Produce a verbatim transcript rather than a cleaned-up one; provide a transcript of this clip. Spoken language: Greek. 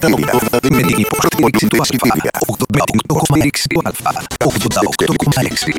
Κατανομία, με την υποστήριξη του Ασφάλεια, με την υποστήριξη του Αλφα, ογδόντα οκτώ κόμμα έξι.